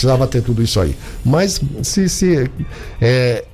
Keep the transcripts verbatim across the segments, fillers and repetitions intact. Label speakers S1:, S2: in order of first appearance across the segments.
S1: precisava ter tudo isso aí. Mas se, se é,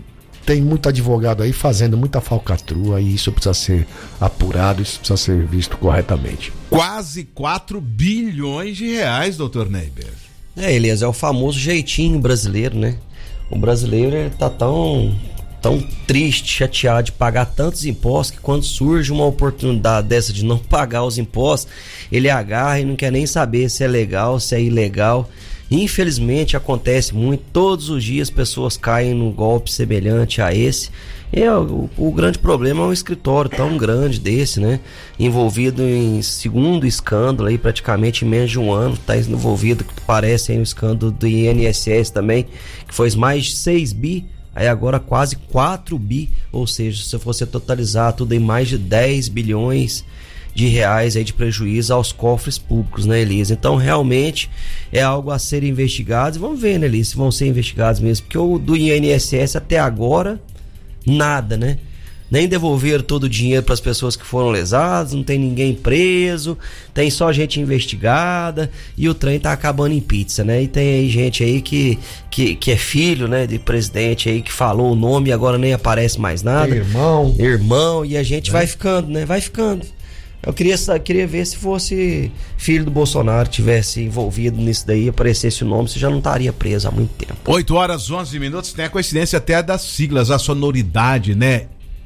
S1: tem muito advogado aí fazendo muita falcatrua e isso precisa ser apurado, isso precisa ser visto corretamente.
S2: Quase quatro bilhões de reais, doutor Neiber.
S3: É, Elias, é o famoso jeitinho brasileiro, né? O brasileiro, ele tá tão, tão triste, chateado de pagar tantos impostos que quando surge uma oportunidade dessa de não pagar os impostos, ele agarra e não quer nem saber se é legal, se é ilegal. Infelizmente acontece muito, todos os dias pessoas caem num golpe semelhante a esse. E é, o, o grande problema é um escritório tão grande desse, né? Envolvido em segundo escândalo aí, praticamente em menos de um ano, está envolvido, que parece aí um escândalo do I N S S também, que foi mais de seis bi, aí agora quase quatro bi, ou seja, se você totalizar tudo em mais de dez bilhões de reais aí de prejuízo aos cofres públicos, né, Elias? Então realmente é algo a ser investigado, e vamos ver, né, Elias, se vão ser investigados mesmo, porque o do I N S S até agora nada, né? Nem devolveram todo o dinheiro para as pessoas que foram lesadas, não tem ninguém preso, tem só gente investigada e o trem tá acabando em pizza, né? E tem aí gente aí que, que, que é filho, né, de presidente aí que falou o nome e agora nem aparece mais nada.
S1: Irmão.
S3: Irmão, e a gente é. vai ficando, né? Vai ficando. Eu queria, queria ver se fosse filho do Bolsonaro, tivesse envolvido nisso daí, aparecesse o nome, você já não estaria preso há muito tempo.
S2: oito horas, onze minutos, tem a coincidência até das siglas, a sonoridade, né?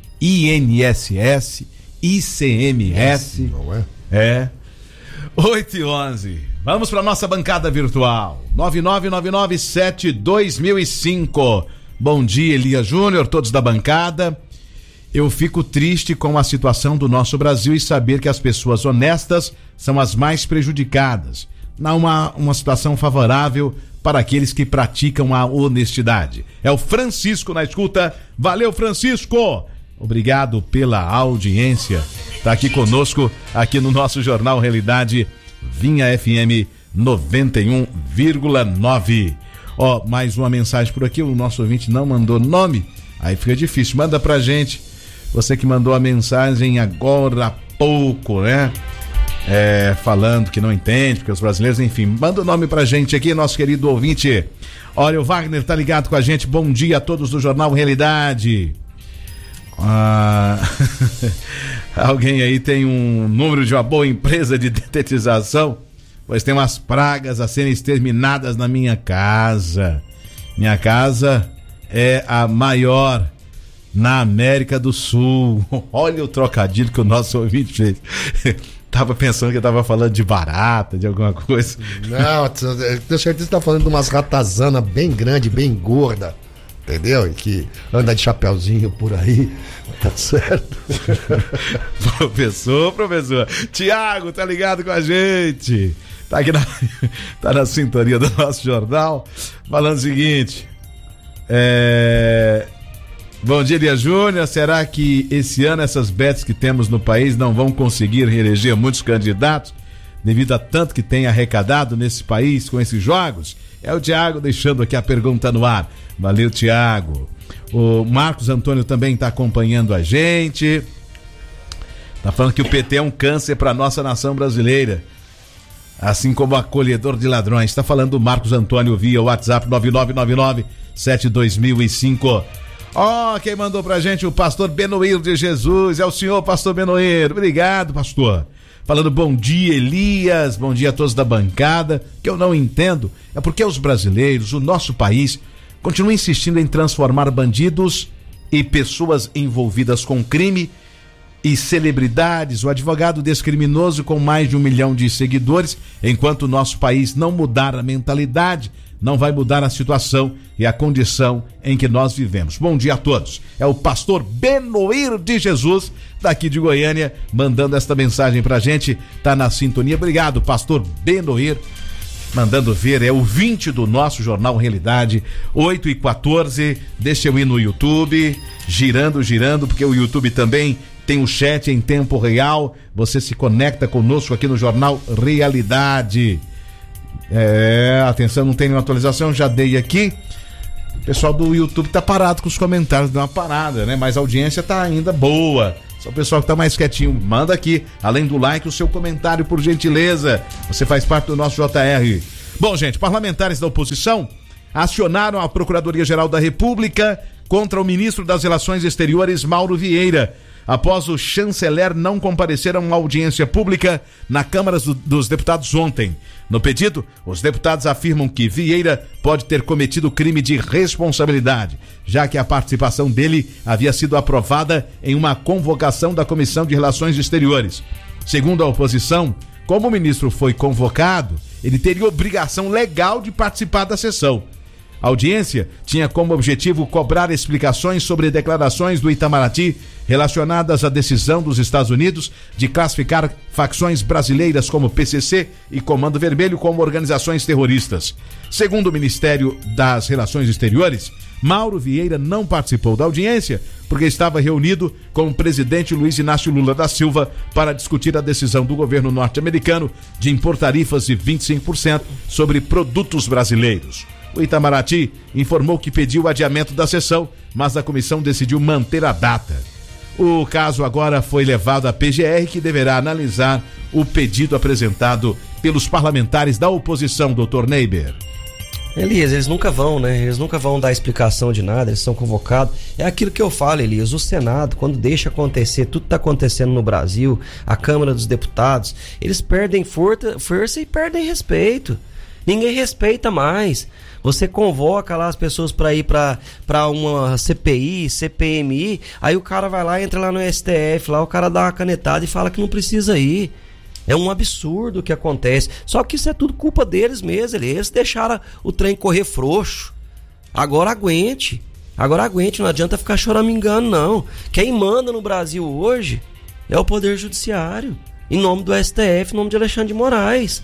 S2: I N S S, I C M S.
S1: Não é?
S2: É. oito e onze. Vamos para nossa bancada virtual. nove nove nove nove sete dois mil e cinco. Bom dia, Elias Júnior, todos da bancada. Eu fico triste com a situação do nosso Brasil e saber que as pessoas honestas são as mais prejudicadas. Não uma, uma situação favorável para aqueles que praticam a honestidade. É o Francisco na escuta. Valeu, Francisco! Obrigado pela audiência. Tá aqui conosco, aqui no nosso Jornal Realidade, Vinha F M noventa e um vírgula nove. Ó, mais uma mensagem por aqui, o nosso ouvinte não mandou nome, aí fica difícil. Manda pra gente. Você que mandou a mensagem agora há pouco, né? É, falando que não entende, porque os brasileiros, enfim, manda o nome pra gente aqui, nosso querido ouvinte. Olha, o Wagner tá ligado com a gente. Bom dia a todos do Jornal Realidade. Ah, alguém aí tem um número de uma boa empresa de detetização? Pois tem umas pragas a serem exterminadas na minha casa. Minha casa é a maior na América do Sul. Olha o trocadilho que o nosso ouvinte fez. Tava pensando que eu tava falando de barata, de alguma coisa.
S1: Não, eu tenho certeza que você tá falando de umas ratazanas bem grande, bem gorda, entendeu? E que anda de chapeuzinho por aí, tá certo?
S2: Professor, professor. Tiago, tá ligado com a gente? Tá aqui na, tá na sintonia do nosso jornal, falando o seguinte. É... Bom dia, Elias Júnior. Será que esse ano essas bets que temos no país não vão conseguir reeleger muitos candidatos devido a tanto que tem arrecadado nesse país com esses jogos? É o Tiago deixando aqui a pergunta no ar. Valeu, Tiago. O Marcos Antônio também está acompanhando a gente. Tá falando que o P T é um câncer para nossa nação brasileira, assim como acolhedor de ladrões. Está falando o Marcos Antônio via WhatsApp nove nove nove nove sete dois mil e cinco. Ó, oh, quem mandou pra gente o pastor Benoir de Jesus, é o senhor pastor Benoir. Obrigado, pastor. Falando bom dia, Elias, bom dia a todos da bancada. Que eu não entendo é porque os brasileiros, o nosso país, continuam insistindo em transformar bandidos e pessoas envolvidas com crime e celebridades, o advogado desse criminoso com mais de um milhão de seguidores, enquanto o nosso país não mudar a mentalidade, não vai mudar a situação e a condição em que nós vivemos. Bom dia a todos. É o pastor Benoir de Jesus, daqui de Goiânia, mandando esta mensagem pra gente. Tá na sintonia. Obrigado, pastor Benoir. Mandando ver, é o vinte do nosso Jornal Realidade, oito e quatorze. Deixa eu ir no YouTube, girando, girando, porque o YouTube também tem o chat em tempo real. Você se conecta conosco aqui no Jornal Realidade. É, atenção, não tem nenhuma atualização, já dei aqui. O pessoal do YouTube tá parado com os comentários, deu uma parada, né? Mas a audiência tá ainda boa. Só o pessoal que tá mais quietinho, manda aqui, além do like, o seu comentário, por gentileza. Você faz parte do nosso J R. Bom, gente, parlamentares da oposição acionaram a Procuradoria-Geral da República contra o ministro das Relações Exteriores, Mauro Vieira, após o chanceler não comparecer a uma audiência pública na Câmara dos Deputados ontem. No pedido, os deputados afirmam que Vieira pode ter cometido crime de responsabilidade, já que a participação dele havia sido aprovada em uma convocação da Comissão de Relações Exteriores. Segundo a oposição, como o ministro foi convocado, ele teria obrigação legal de participar da sessão. A audiência tinha como objetivo cobrar explicações sobre declarações do Itamaraty relacionadas à decisão dos Estados Unidos de classificar facções brasileiras como P C C e Comando Vermelho como organizações terroristas. Segundo o Ministério das Relações Exteriores, Mauro Vieira não participou da audiência porque estava reunido com o presidente Luiz Inácio Lula da Silva para discutir a decisão do governo norte-americano de impor tarifas de vinte e cinco por cento sobre produtos brasileiros. O Itamaraty informou que pediu o adiamento da sessão, mas a comissão decidiu manter a data. O caso agora foi levado à P G R, que deverá analisar o pedido apresentado pelos parlamentares da oposição, doutor Neiber.
S3: Elias, eles nunca vão, né? Eles nunca vão dar explicação de nada, eles são convocados. É aquilo que eu falo, Elias, o Senado, quando deixa acontecer, tudo está acontecendo no Brasil, a Câmara dos Deputados, eles perdem força, força e perdem respeito. Ninguém respeita mais. Você convoca lá as pessoas para ir para para uma C P I, C P M I, aí o cara vai lá, entra lá no S T F, lá o cara dá uma canetada e fala que não precisa ir. É um absurdo o que acontece. Só que isso é tudo culpa deles mesmo. Eles deixaram o trem correr frouxo. Agora aguente. Agora aguente, não adianta ficar choramingando, não. Quem manda no Brasil hoje é o Poder Judiciário, em nome do S T F, em nome de Alexandre de Moraes.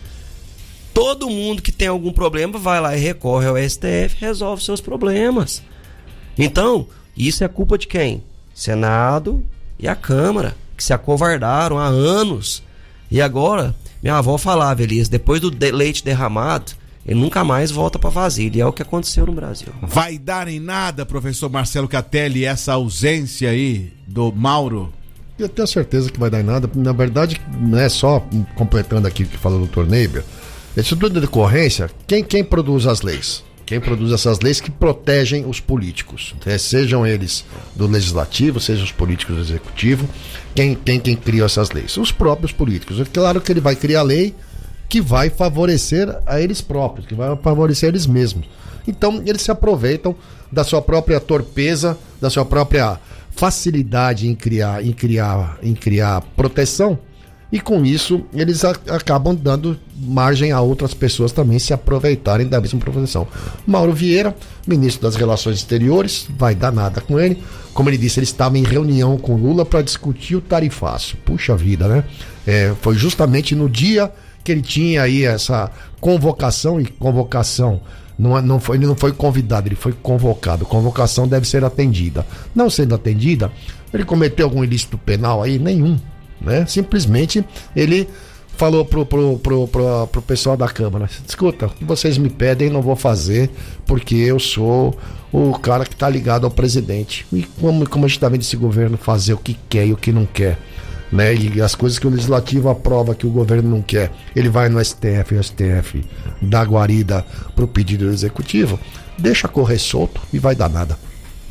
S3: Todo mundo que tem algum problema vai lá e recorre ao S T F, resolve seus problemas. Então, isso é culpa de quem? Senado e a Câmara, que se acovardaram há anos. E agora, minha avó falava, Elias, depois do de- leite derramado, ele nunca mais volta para vasilha. E é o que aconteceu no Brasil.
S2: Vai dar em nada, professor Marcelo Catelli, essa ausência aí do Mauro?
S1: Eu tenho certeza que vai dar em nada. Na verdade, não é só completando aqui o que falou o doutor Neiber. Isso tudo de decorrência, quem, quem produz as leis? Quem produz essas leis que protegem os políticos, né? Sejam eles do legislativo, sejam os políticos do executivo, quem, quem, quem cria essas leis? Os próprios políticos. É claro que ele vai criar lei que vai favorecer a eles próprios, que vai favorecer eles mesmos. Então eles se aproveitam da sua própria torpeza, da sua própria facilidade em criar, em criar, em criar proteção. E com isso, eles a, acabam dando margem a outras pessoas também se aproveitarem da mesma proteção. Mauro Vieira, ministro das Relações Exteriores, vai dar nada com ele. Como ele disse, ele estava em reunião com Lula para discutir o tarifaço. Puxa vida, né? É, foi justamente no dia que ele tinha aí essa convocação, e convocação, não, não foi, ele não foi convidado, ele foi convocado. Convocação deve ser atendida. Não sendo atendida, ele cometeu algum ilícito penal aí? Nenhum. Né? Simplesmente ele falou pro, pro, pro, pro, pro pessoal da Câmara: escuta, o que vocês me pedem não vou fazer, porque eu sou o cara que tá ligado ao presidente. E como, como a gente tá vendo esse governo fazer o que quer e o que não quer, né? E as coisas que o legislativo aprova que o governo não quer, ele vai no S T F, o S T F dá guarida pro pedido do executivo, deixa correr solto e vai dar nada.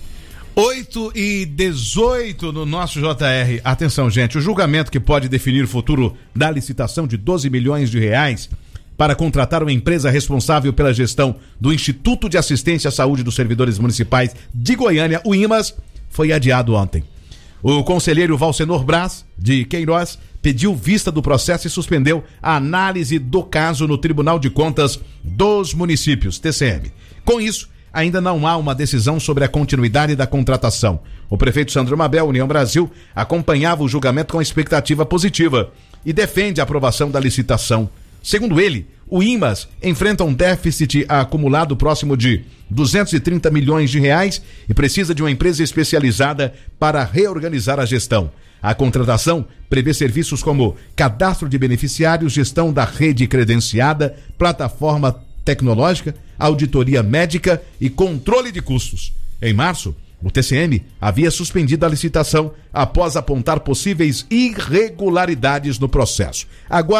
S2: oito e dezoito no nosso J R. Atenção, gente, o julgamento que pode definir o futuro da licitação de doze milhões de reais para contratar uma empresa responsável pela gestão do Instituto de Assistência à Saúde dos Servidores Municipais de Goiânia, o IMAS, foi adiado ontem. O conselheiro Valcenor Braz, de Queiroz, pediu vista do processo e suspendeu a análise do caso no Tribunal de Contas dos Municípios, T C M. Com isso, ainda não há uma decisão sobre a continuidade da contratação. O prefeito Sandro Mabel, União Brasil, acompanhava o julgamento com expectativa positiva e defende a aprovação da licitação. Segundo ele, o IMAS enfrenta um déficit acumulado próximo de duzentos e trinta milhões de reais e precisa de uma empresa especializada para reorganizar a gestão. A contratação prevê serviços como cadastro de beneficiários, gestão da rede credenciada, plataforma tecnológica, auditoria médica e controle de custos. Em março, o T C M havia suspendido a licitação após apontar possíveis irregularidades no processo. Agora,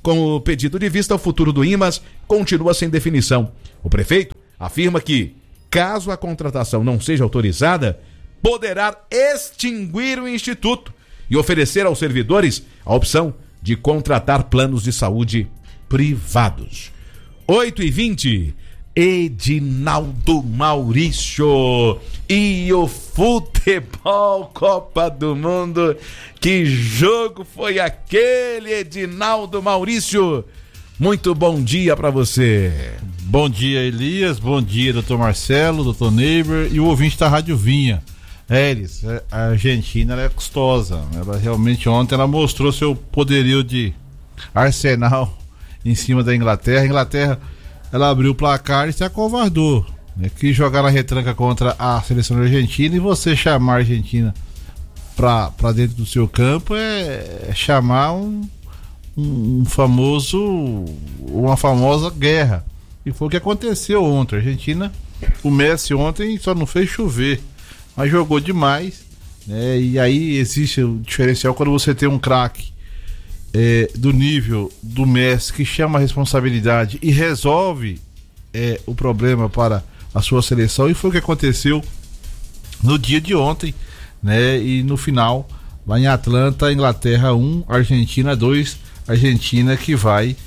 S2: Com o pedido de vista, o futuro do IMAS continua sem definição. O prefeito afirma que, caso a contratação não seja autorizada, poderá extinguir o instituto e oferecer aos servidores a opção de contratar planos de saúde privados. oito e vinte, Edinaldo Maurício e o futebol Copa do Mundo. Que jogo foi aquele, Edinaldo Maurício? Muito bom dia para você.
S4: Bom dia, Elias. Bom dia, doutor Marcelo, doutor Neiber e o ouvinte da Rádio Vinha. É, Elis, a Argentina ela é custosa. Ela realmente ontem ela mostrou seu poderio de arsenal em cima da Inglaterra. A Inglaterra ela abriu o placar e se acovardou, né? Quis jogar na retranca contra a seleção argentina, e você chamar a Argentina pra, pra dentro do seu campo é, é chamar um, um, um famoso uma famosa guerra, e foi o que aconteceu ontem. A Argentina, o Messi ontem só não fez chover, mas jogou demais, né? E aí existe o diferencial quando você tem um craque É, do nível do Messi, que chama a responsabilidade e resolve é, o problema para a sua seleção, e foi o que aconteceu no dia de ontem, né? E no final, lá em Atlanta, Inglaterra um, Argentina dois, Argentina que vai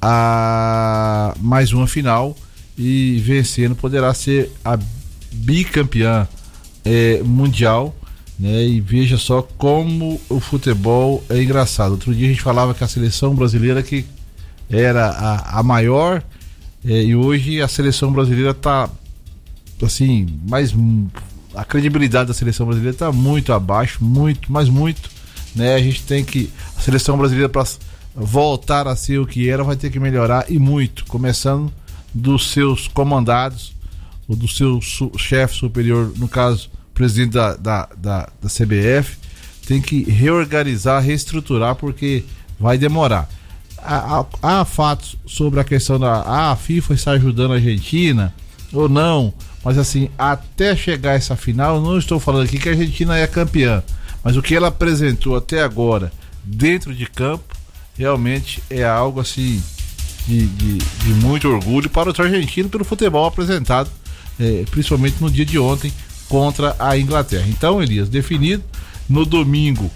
S4: a mais uma final e vencendo poderá ser a bicampeã é, mundial, né? E veja só como o futebol é engraçado. Outro dia a gente falava que a seleção brasileira que era a, a maior, é, e hoje a seleção brasileira tá assim, mais a credibilidade da seleção brasileira tá muito abaixo, muito, mas muito, né? A gente tem que, a seleção brasileira, para voltar a ser o que era, vai ter que melhorar, e muito, começando dos seus comandados, ou do seu su- chefe superior, no caso presidente da, da, da, da C B F, tem que reorganizar, reestruturar, porque vai demorar. Há, há, há fatos sobre a questão da ah, a FIFA está ajudando a Argentina ou não, mas assim, até chegar essa final, eu não estou falando aqui que a Argentina é campeã, mas o que ela apresentou até agora dentro de campo realmente é algo assim de, de, de muito orgulho para o argentino pelo futebol apresentado, é, principalmente no dia de ontem contra a Inglaterra. Então, Elias, definido no domingo,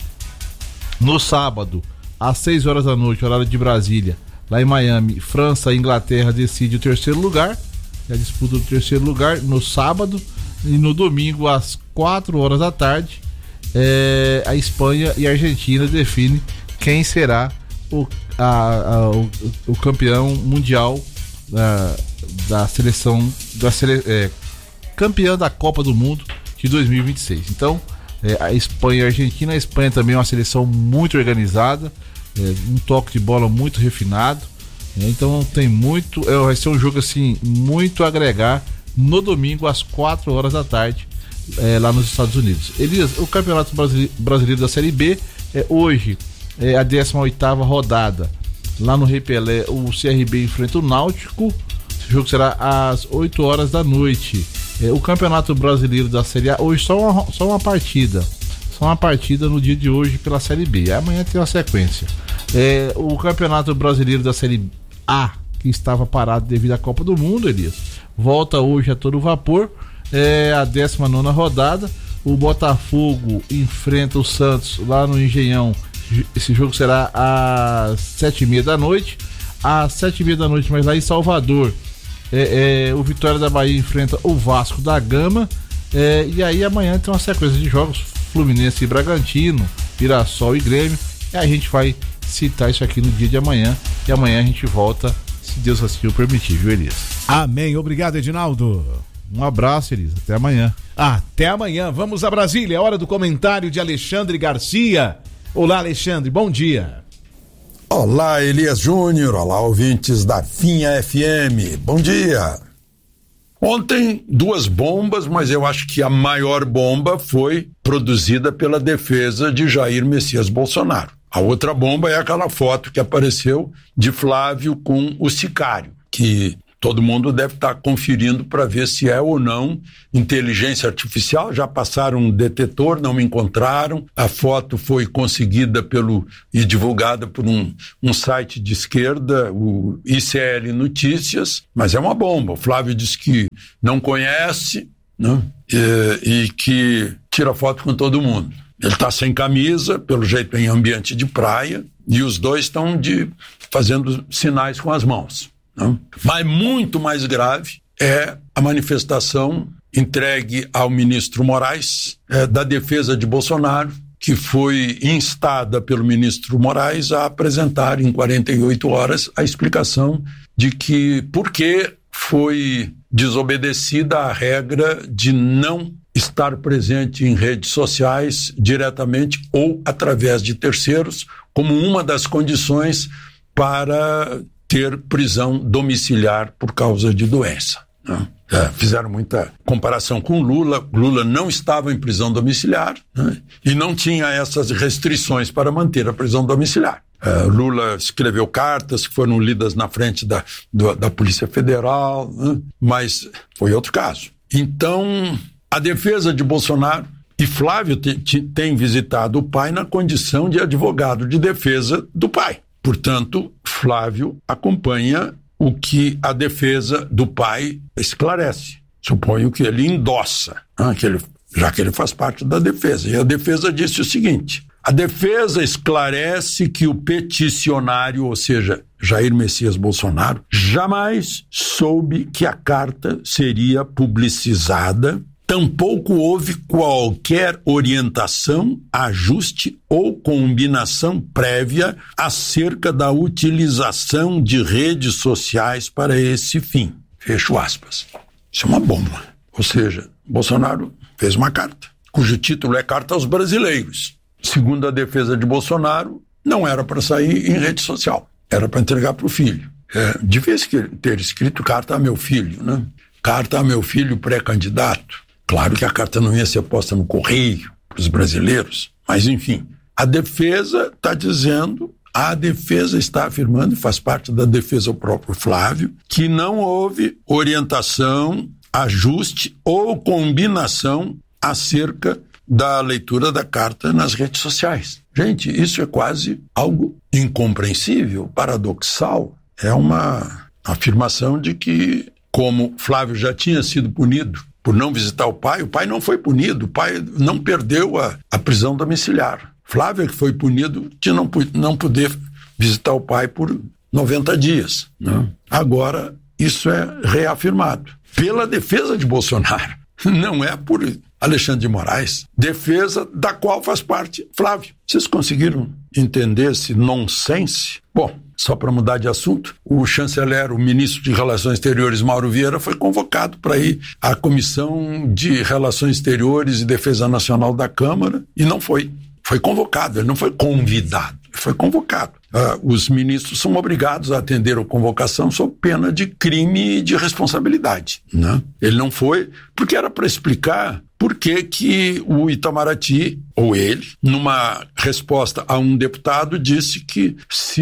S4: no sábado, às seis horas da noite, horário de Brasília, lá em Miami, França e Inglaterra decide o terceiro lugar, a disputa do terceiro lugar no sábado, e no domingo, às quatro horas da tarde, é, a Espanha e a Argentina definem quem será o, a, a, o, o campeão mundial da, da seleção da sele, é, campeã da Copa do Mundo de dois mil e vinte e seis. Então, é, a Espanha e a Argentina, a Espanha também é uma seleção muito organizada, é, um toque de bola muito refinado, é, então tem muito, é, vai ser um jogo assim, muito a agregar no domingo às quatro horas da tarde, é, lá nos Estados Unidos. Elias, o Campeonato Brasileiro da Série B, é, hoje é a décima oitava rodada, lá no Rei Pelé, o C R B enfrenta o Náutico. Esse jogo será às oito horas da noite. É, o Campeonato Brasileiro da Série A, hoje só uma, só uma partida. Só uma partida no dia de hoje pela Série B. Amanhã tem uma sequência. É, o Campeonato Brasileiro da Série A, que estava parado devido à Copa do Mundo, Elias, volta hoje a todo vapor. É a décima nona rodada. O Botafogo enfrenta o Santos lá no Engenhão. Esse jogo será às sete e meia da noite. Às sete e meia da noite, mas lá em Salvador, É, é, o Vitória da Bahia enfrenta o Vasco da Gama, é, e aí amanhã tem uma sequência de jogos, Fluminense e Bragantino, Mirassol e Grêmio, e a gente vai citar isso aqui no dia de amanhã, e amanhã a gente volta, se Deus assim o permitir, viu, Elias?
S2: Amém, obrigado, Edinaldo.
S4: Um abraço, Elias, até amanhã.
S2: Até amanhã, vamos a Brasília, é hora do comentário de Alexandre Garcia. Olá, Alexandre, bom dia.
S5: Olá, Elias Júnior, olá, ouvintes da Vinha F M, bom dia. Ontem, duas bombas, mas eu acho que a maior bomba foi produzida pela defesa de Jair Messias Bolsonaro. A outra bomba é aquela foto que apareceu de Flávio com o sicário, que todo mundo deve estar conferindo para ver se é ou não inteligência artificial. Já passaram um detetor, não me encontraram. A foto foi conseguida pelo e divulgada por um, um site de esquerda, o I C L Notícias, mas é uma bomba. O Flávio disse que não conhece, né? e, e que tira foto com todo mundo. Ele está sem camisa, pelo jeito em ambiente de praia, e os dois estão de, fazendo sinais com as mãos. Não? Mas muito mais grave é a manifestação entregue ao ministro Moraes é, da defesa de Bolsonaro, que foi instada pelo ministro Moraes a apresentar em quarenta e oito horas a explicação de que por que foi desobedecida a regra de não estar presente em redes sociais diretamente ou através de terceiros como uma das condições para ter prisão domiciliar por causa de doença. Né? É, fizeram muita comparação com Lula. Lula não estava em prisão domiciliar, né? E não tinha essas restrições para manter a prisão domiciliar. É, Lula escreveu cartas que foram lidas na frente da, do, da Polícia Federal, né? Mas foi outro caso. Então, a defesa de Bolsonaro, e Flávio te, te, tem visitado o pai na condição de advogado de defesa do pai. Portanto, Flávio acompanha o que a defesa do pai esclarece. Suponho que ele endossa, né, que ele, já que ele faz parte da defesa. E a defesa disse o seguinte: a defesa esclarece que o peticionário, ou seja, Jair Messias Bolsonaro, jamais soube que a carta seria publicizada. Tampouco houve qualquer orientação, ajuste ou combinação prévia acerca da utilização de redes sociais para esse fim. Fecho aspas. Isso é uma bomba. Ou seja, Bolsonaro fez uma carta, cujo título é Carta aos Brasileiros. Segundo a defesa de Bolsonaro, não era para sair em rede social, era para entregar para o filho. É, devia ter escrito carta a meu filho, né? Carta a meu filho pré-candidato. Claro que a carta não ia ser posta no correio para os brasileiros, mas enfim, a defesa está dizendo, a defesa está afirmando, e faz parte da defesa o próprio Flávio, que não houve orientação, ajuste ou combinação acerca da leitura da carta nas redes sociais. Gente, isso é quase algo incompreensível, paradoxal. É uma afirmação de que, como Flávio já tinha sido punido por não visitar o pai, o pai não foi punido, o pai não perdeu a, a prisão domiciliar. Flávio é que foi punido de não, não poder visitar o pai por noventa dias. Né? Agora, isso é reafirmado pela defesa de Bolsonaro, não é por Alexandre de Moraes, defesa da qual faz parte Flávio. Vocês conseguiram entender esse nonsense? Bom, só para mudar de assunto, o chanceler, o ministro de Relações Exteriores, Mauro Vieira, foi convocado para ir à Comissão de Relações Exteriores e Defesa Nacional da Câmara e não foi. Foi convocado, ele não foi convidado, foi convocado. Uh, os ministros são obrigados a atender a convocação sob pena de crime de responsabilidade, né? Ele não foi porque era para explicar por que que o Itamaraty, ou ele, numa resposta a um deputado, disse que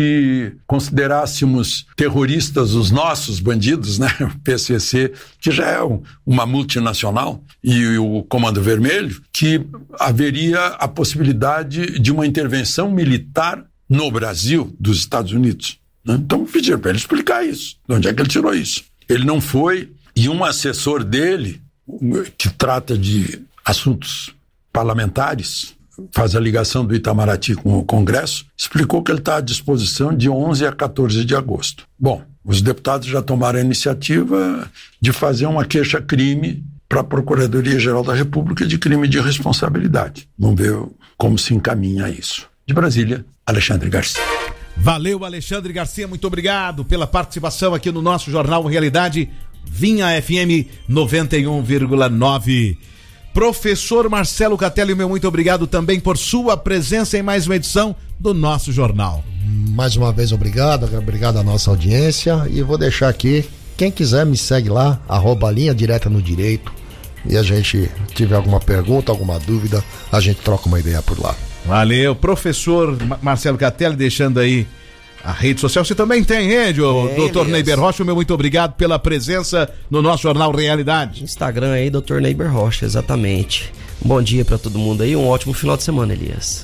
S5: se considerássemos terroristas os nossos bandidos, né, o P C C, que já é um, uma multinacional, e o Comando Vermelho, que haveria a possibilidade de uma intervenção militar no Brasil dos Estados Unidos. Né? Então pediram para ele explicar isso. De onde é que ele tirou isso? Ele não foi, e um assessor dele, que trata de assuntos parlamentares, faz a ligação do Itamaraty com o Congresso, explicou que ele está à disposição de onze a quatorze de agosto. Bom, os deputados já tomaram a iniciativa de fazer uma queixa-crime para a Procuradoria-Geral da República de crime de responsabilidade. Vamos ver como se encaminha isso. De Brasília, Alexandre Garcia.
S2: Valeu, Alexandre Garcia, muito obrigado pela participação aqui no nosso Jornal Realidade Vinha F M noventa e um vírgula nove. Professor Marcelo Catelli, meu muito obrigado também por sua presença em mais uma edição do nosso jornal.
S1: Mais uma vez, obrigado, obrigado à nossa audiência, e vou deixar aqui, quem quiser me segue lá, arroba Linha Direta no Direito, e a gente tiver alguma pergunta, alguma dúvida, a gente troca uma ideia por lá.
S2: Valeu, professor Marcelo Catelli, deixando aí A rede social, você também tem rede, o
S3: Tem,
S2: doutor
S3: Elias.
S2: Neiber Rocha, meu muito obrigado pela presença no nosso Jornal Realidade.
S3: Instagram aí, doutor Neiber Rocha, exatamente. Um bom dia pra todo mundo aí, um ótimo final de semana, Elias.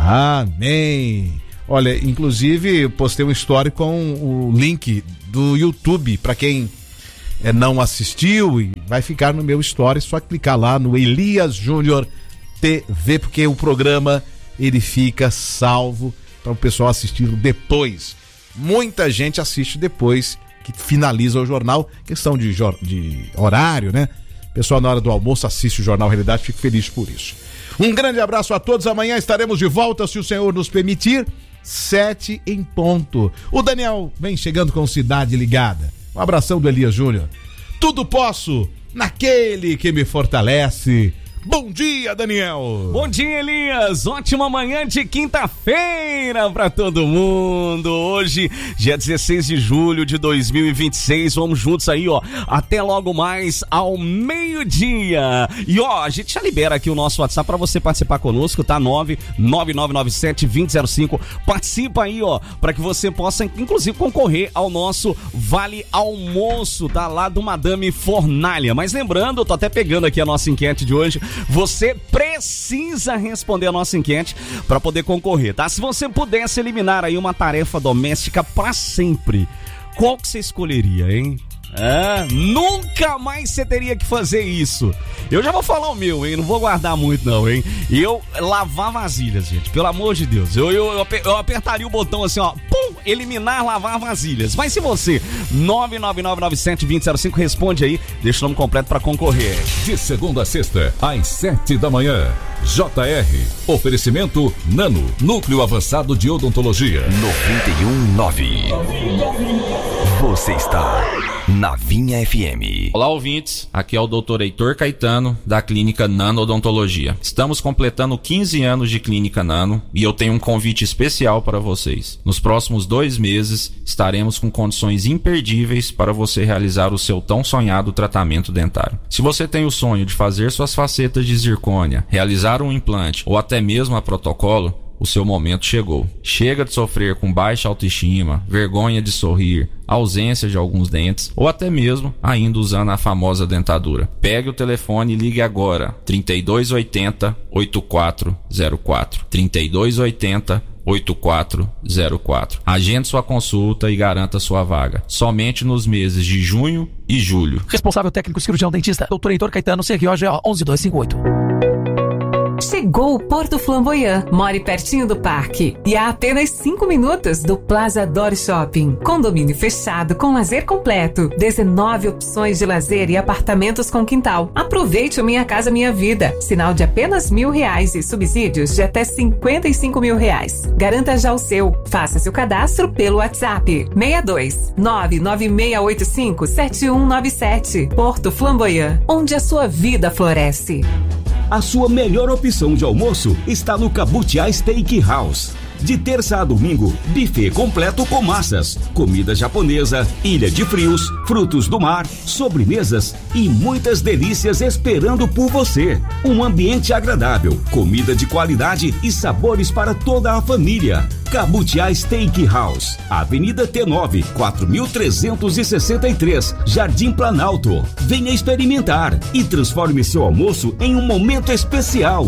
S2: Amém. Olha, inclusive eu postei uma história com o link do YouTube para quem é, não assistiu, e vai ficar no meu story, é só clicar lá no Elias Júnior T V, porque o programa ele fica salvo para o pessoal assistir depois. Muita gente assiste depois que finaliza o jornal, questão de, de horário, né? O pessoal na hora do almoço assiste o Jornal Realidade, fico feliz por isso. Um grande abraço a todos, amanhã estaremos de volta, se o Senhor nos permitir, sete em ponto. O Daniel vem chegando com Cidade Ligada. Um abração do Elias Júnior. Tudo posso naquele que me fortalece. Bom dia, Daniel.
S6: Bom dia, Elias. Ótima manhã de quinta-feira pra todo mundo. Hoje, dia dezesseis de julho de dois mil e vinte e seis. Vamos juntos aí, ó, até logo mais ao meio-dia. E ó, a gente já libera aqui o nosso WhatsApp pra você participar conosco, tá? nove nove nove nove sete dois zero zero cinco. Participa aí, ó, pra que você possa, inclusive, concorrer ao nosso Vale Almoço, tá? Lá do Madame Fornalha. Mas lembrando, eu tô até pegando aqui a nossa enquete de hoje. Você precisa responder a nossa enquete para poder concorrer, tá? Se você pudesse eliminar aí uma tarefa doméstica para sempre, qual que você escolheria, hein? É, nunca mais você teria que fazer isso. Eu já vou falar o meu, hein? Não vou guardar muito não, hein? Eu lavar vasilhas, gente, pelo amor de Deus. Eu, eu, eu, eu apertaria o botão assim, ó, pum, eliminar, lavar vasilhas. Mas se você, nove nove nove nove sete dois zero cinco, responde aí, deixa o nome completo pra concorrer.
S7: De segunda a sexta, às sete da manhã. J R. Oferecimento Nano. Núcleo Avançado de Odontologia.
S8: noventa e um nove. Você está na Vinha F M.
S9: Olá, ouvintes. Aqui é o doutor Heitor Caetano, da Clínica Nano Odontologia. Estamos completando quinze anos de Clínica Nano e eu tenho um convite especial para vocês. Nos próximos dois meses, estaremos com condições imperdíveis para você realizar o seu tão sonhado tratamento dentário. Se você tem o sonho de fazer suas facetas de zircônia, realizar um implante ou até mesmo a protocolo, o seu momento chegou. Chega de sofrer com baixa autoestima, vergonha de sorrir, ausência de alguns dentes ou até mesmo ainda usando a famosa dentadura. Pegue o telefone e ligue agora. trinta e dois oitenta, oitenta e quatro zero quatro. trinta e dois oitenta, oitenta e quatro zero quatro. Agende sua consulta e garanta sua vaga. Somente nos meses de junho e julho.
S10: Responsável técnico cirurgião dentista, doutor Heitor Caetano, C R O G O um um dois cinco oito.
S11: Chegou o Porto Flamboyant. More pertinho do parque e a apenas cinco minutos do Plaza Dor Shopping. Condomínio fechado com lazer completo. dezenove opções de lazer e apartamentos com quintal. Aproveite o Minha Casa Minha Vida. Sinal de apenas mil reais e subsídios de até cinquenta e cinco mil reais. Garanta já o seu. Faça seu cadastro pelo WhatsApp. seis dois nove nove seis oito cinco sete um nove sete. Porto Flamboyant, onde a sua vida floresce.
S12: A sua melhor opção de almoço está no Cabutiá Steakhouse. De terça a domingo, buffet completo com massas, comida japonesa, ilha de frios, frutos do mar, sobremesas e muitas delícias esperando por você. Um ambiente agradável, comida de qualidade e sabores para toda a família. Cabutiá Steakhouse, Avenida T nove, quatro mil trezentos e sessenta e três, Jardim Planalto. Venha experimentar e transforme seu almoço em um momento especial.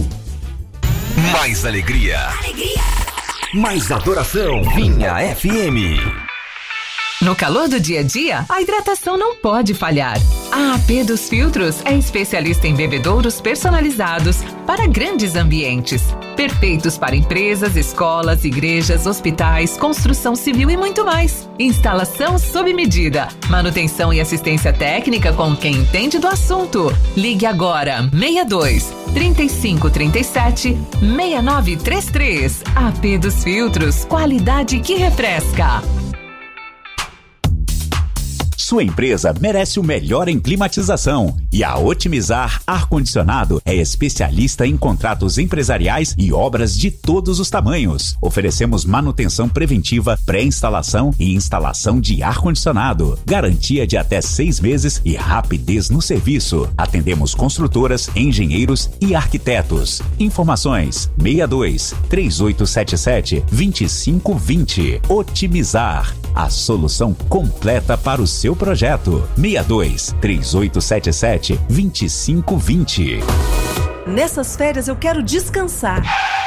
S8: Mais alegria.
S11: Alegria.
S8: Mais adoração. Vinha F M.
S11: No calor do dia a dia, a hidratação não pode falhar. A AP dos Filtros é especialista em bebedouros personalizados para grandes ambientes. Perfeitos para empresas, escolas, igrejas, hospitais, construção civil e muito mais. Instalação sob medida. Manutenção e assistência técnica com quem entende do assunto. Ligue agora, seis dois, trinta e cinco, trinta e sete, seis nove três três. A P dos Filtros, qualidade que refresca.
S13: Sua empresa merece o melhor em climatização e a Otimizar Ar-Condicionado é especialista em contratos empresariais e obras de todos os tamanhos. Oferecemos manutenção preventiva, pré-instalação e instalação de ar-condicionado. Garantia de até seis meses e rapidez no serviço. Atendemos construtoras, engenheiros e arquitetos. Informações seis dois, três oito sete sete, dois cinco dois zero. Otimizar, a solução completa para o seu projeto. seis dois, três oito sete sete, dois cinco dois zero.
S14: Nessas férias eu quero descansar.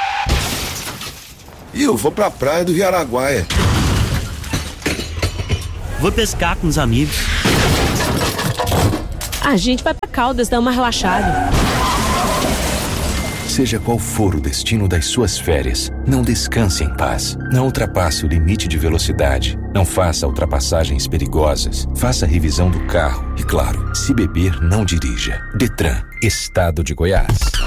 S15: E eu vou pra praia do Riaraguaia.
S16: Vou pescar com os amigos.
S17: A gente vai pra Caldas dar uma relaxada.
S18: Seja qual for o destino das suas férias, não descanse em paz. Não ultrapasse o limite de velocidade. Não faça ultrapassagens perigosas. Faça a revisão do carro. E claro, se beber, não dirija. Detran, Estado de Goiás.